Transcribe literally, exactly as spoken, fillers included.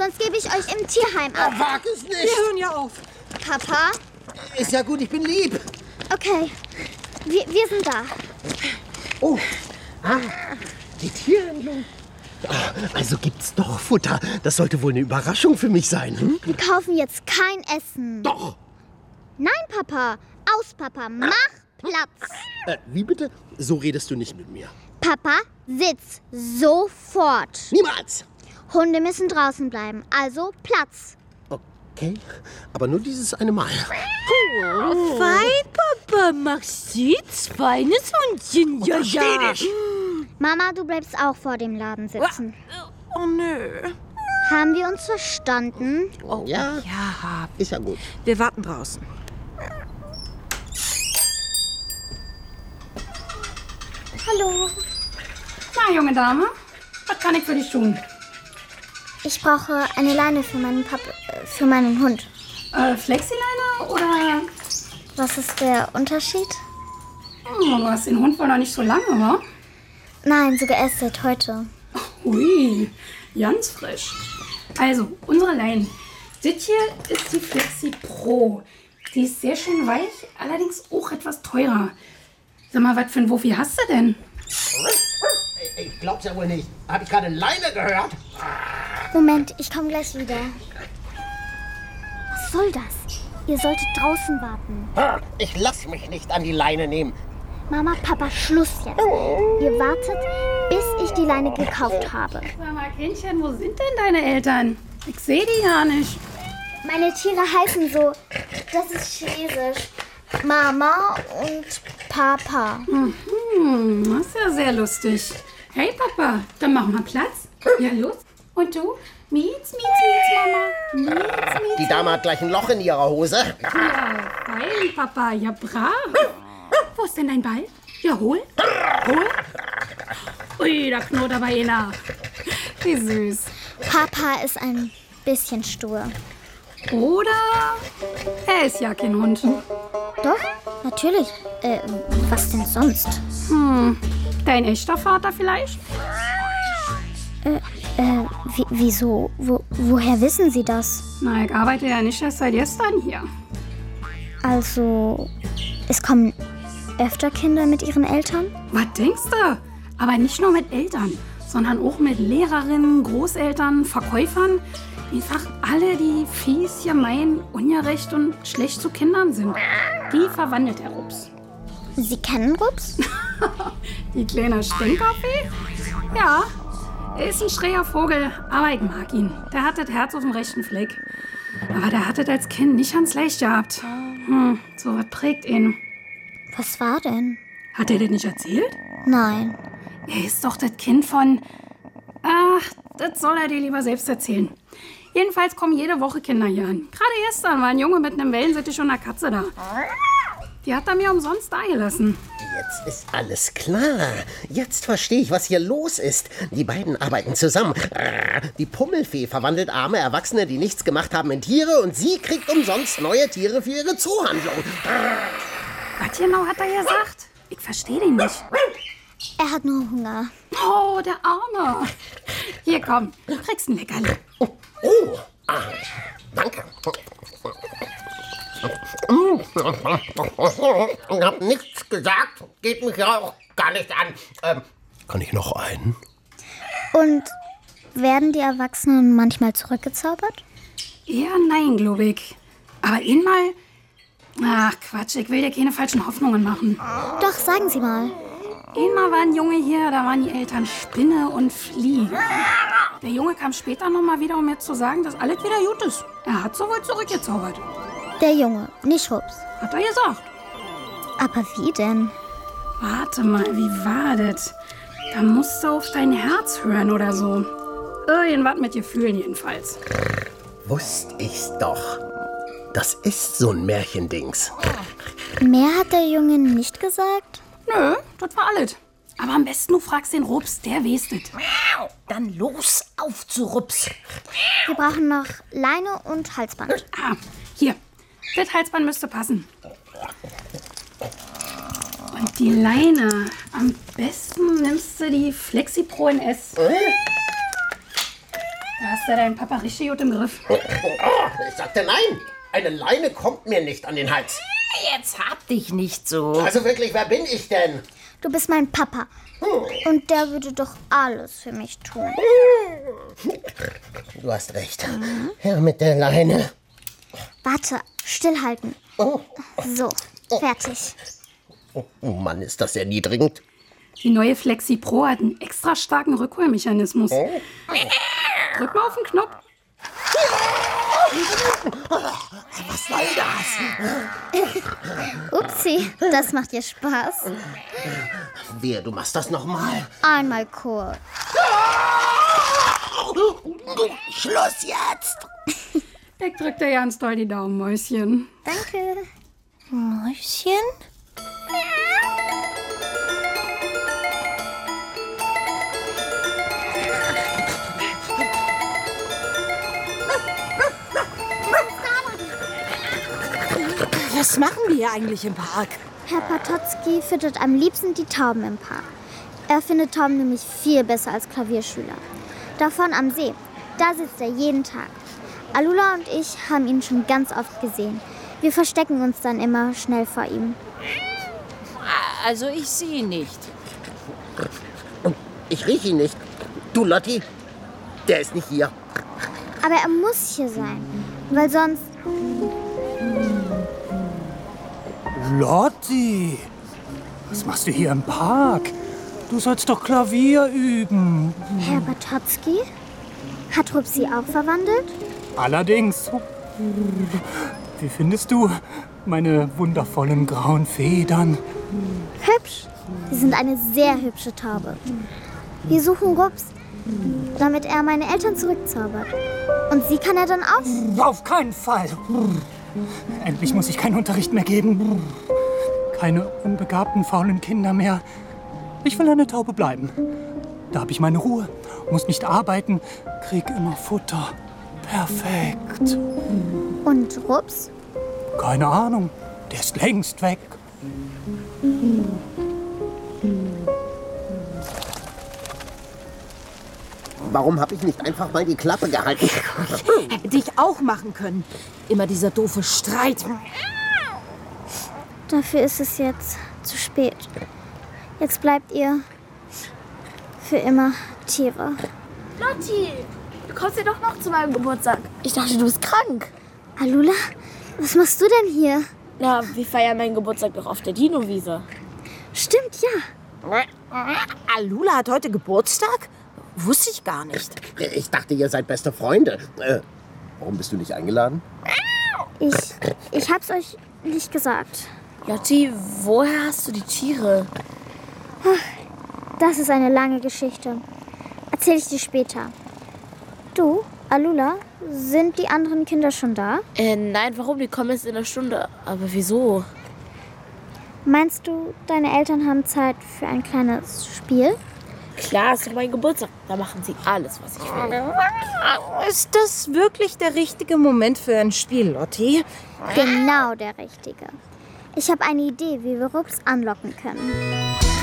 sonst gebe ich euch im Tierheim ab. Oh, wag es nicht. Wir hören ja auf. Papa? Ist ja gut, ich bin lieb. Okay, wir, wir sind da. Oh, ah, die Tierhandlung. Ah, also gibt's doch Futter. Das sollte wohl eine Überraschung für mich sein. Hm? Wir kaufen jetzt kein Essen. Doch. Nein, Papa. Aus, Papa. Mach Platz. Äh, wie bitte? So redest du nicht mit mir. Papa, sitz sofort. Niemals. Hunde müssen draußen bleiben, also Platz. Okay, aber nur dieses eine Mal. Fein, Papa, mach Sitz, feines Hundchen. Ja, ja. Mama, du bleibst auch vor dem Laden sitzen. Oh, nö. Haben wir uns verstanden? Oh, Ja, ja. ist ja gut. Wir warten draußen. Hallo. Na, junge Dame, was kann ich für dich tun? Ich brauche eine Leine für meinen Pap äh, für meinen Hund. Äh, Flexileine oder... Was ist der Unterschied? Hm, du hast den Hund wohl noch nicht so lange, wa? Nein, sogar erst seit heute. Ui, ganz frisch. Also, unsere Leine. Das hier ist die Flexi Pro. Die ist sehr schön weich, allerdings auch etwas teurer. Sag mal, was für ein Wuffi hast du denn? Ich glaub's ja wohl nicht. Hab ich gerade Leine gehört? Moment, ich komme gleich wieder. Was soll das? Ihr solltet draußen warten. Ich lass mich nicht an die Leine nehmen. Mama, Papa, Schluss jetzt. Ihr wartet, bis ich die Leine gekauft habe. Sag mal, Kindchen, wo sind denn deine Eltern? Ich sehe die ja nicht. Meine Tiere heißen so. Das ist Chinesisch. Mama und Papa. Hm, das ist ja sehr lustig. Hey, Papa, dann machen wir Platz. Ja, los. Und du? Mietz, mietz, mietz, Mama. Mietz, mietz. Die Dame hat gleich ein Loch in ihrer Hose. Ja, fein, Papa. Ja, brav. Wo ist denn dein Ball? Ja, hol. Hol. Ui, da knurrt aber einer. Wie süß. Papa ist ein bisschen stur. Oder er ist ja kein Hund. Doch, natürlich. Äh, was denn sonst? Hm, dein echter Vater vielleicht? Äh, äh, wie, wieso? Wo, woher wissen Sie das? Na, ich arbeite ja nicht erst seit gestern hier. Also, es kommen öfter Kinder mit ihren Eltern? Was denkst du? Aber nicht nur mit Eltern, sondern auch mit Lehrerinnen, Großeltern, Verkäufern. Einfach alle, die fies, gemein, ungerecht und schlecht zu Kindern sind. Die verwandelt der Rups. Sie kennen Rups? Die kleine Stinkerfee? Ja, er ist ein schräger Vogel, aber ich mag ihn. Der hat das Herz auf dem rechten Fleck. Aber der hat das als Kind nicht ganz leicht gehabt. Hm, so was prägt ihn. Was war denn? Hat er das nicht erzählt? Nein. Er ist doch das Kind von... Ach, das soll er dir lieber selbst erzählen. Jedenfalls kommen jede Woche Kinder hier an. Gerade gestern war ein Junge mit einem Wellensittich und einer Katze da. Die hat er mir umsonst dagelassen. Jetzt ist alles klar. Jetzt verstehe ich, was hier los ist. Die beiden arbeiten zusammen. Die Pummelfee verwandelt arme Erwachsene, die nichts gemacht haben, in Tiere, und sie kriegt umsonst neue Tiere für ihre Zoohandlung. Was genau hat er gesagt? Ich verstehe den nicht. Er hat nur Hunger. Oh, der Arme. Hier, komm, du kriegst ein Leckerli. Oh, oh. Ah, danke. Ich hab nichts gesagt. Geht mich ja auch gar nicht an. Ähm, kann ich noch einen? Und werden die Erwachsenen manchmal zurückgezaubert? Eher nein, glaube ich. Aber einmal... Ach, Quatsch, ich will dir keine falschen Hoffnungen machen. Doch, sagen Sie mal. Einmal war ein Junge hier, da waren die Eltern Spinne und Fliege. Der Junge kam später noch mal wieder, um mir zu sagen, dass alles wieder gut ist. Er hat sowohl zurückgezaubert. Der Junge, nicht Rups. Hat er gesagt. Aber wie denn? Warte mal, wie war das? Da musst du auf dein Herz hören oder so. Irgendwas mit Gefühlen jedenfalls. Wusste ich's doch. Das ist so ein Märchendings. Mehr hat der Junge nicht gesagt? Nö, das war alles. Aber am besten du fragst den Rups, der weiß das. Dann los, auf zu Rups. Wir brauchen noch Leine und Halsband. Ah, hier. Das Halsband müsste passen. Und die Leine. Am besten nimmst du die Flexi Pro in S. Da hast hast ja deinen Papa richtig gut im Griff. Oh, ich sagte nein. Eine Leine kommt mir nicht an den Hals. Jetzt hab dich nicht so. Also wirklich, wer bin ich denn? Du bist mein Papa. Und der würde doch alles für mich tun. Du hast recht. Her mit der Leine. Warte, stillhalten. Oh. So, fertig. Oh Mann, ist das erniedrigend. Die neue Flexi Pro hat einen extra starken Rückholmechanismus. Oh. Drück mal auf den Knopf. Was soll das? Upsi, das macht dir Spaß. Wehe, du machst das nochmal. Einmal kurz. Schluss jetzt. Ich drück dir ganz doll die Daumen, Mäuschen. Danke. Mäuschen? Was machen wir hier eigentlich im Park? Herr Patotzky füttert am liebsten die Tauben im Park. Er findet Tauben nämlich viel besser als Klavierschüler. Davon am See, da sitzt er jeden Tag. Alula und ich haben ihn schon ganz oft gesehen. Wir verstecken uns dann immer schnell vor ihm. Also ich sehe ihn nicht. Und ich rieche ihn nicht. Du, Lotti, der ist nicht hier. Aber er muss hier sein, weil sonst... Lotti, was machst du hier im Park? Du sollst doch Klavier üben. Herr Patotzky? Hat Rupsi auch verwandelt? Allerdings. Wie findest du meine wundervollen grauen Federn? Hübsch. Sie sind eine sehr hübsche Taube. Wir suchen Rups, damit er meine Eltern zurückzaubert. Und sie kann er dann auch... Auf keinen Fall. Endlich muss ich keinen Unterricht mehr geben. Keine unbegabten, faulen Kinder mehr. Ich will eine Taube bleiben. Da habe ich meine Ruhe, muss nicht arbeiten, krieg immer Futter. Perfekt. Und Rups? Keine Ahnung, der ist längst weg. Warum habe ich nicht einfach mal die Klappe gehalten? Hätte ich auch machen können. Immer dieser doofe Streit. Dafür ist es jetzt zu spät. Jetzt bleibt ihr für immer Tiere. Lotti, du kommst ja doch noch zu meinem Geburtstag. Ich dachte, du bist krank. Alula, was machst du denn hier? Na, wir feiern meinen Geburtstag doch auf der Dino-Wiese. Stimmt, ja. Alula hat heute Geburtstag? Wusste ich gar nicht. Ich dachte, ihr seid beste Freunde. Äh, warum bist du nicht eingeladen? Ich, ich hab's euch nicht gesagt. Lotti, woher hast du die Tiere? Das ist eine lange Geschichte. Erzähl ich dir später. Du, Alula, sind die anderen Kinder schon da? Äh, nein, warum? Die kommen erst in einer Stunde. Aber wieso? Meinst du, deine Eltern haben Zeit für ein kleines Spiel? Klar, ist doch mein Geburtstag. Da machen sie alles, was ich will. Ist das wirklich der richtige Moment für ein Spiel, Lotti? Genau der richtige. Ich habe eine Idee, wie wir Rups anlocken können.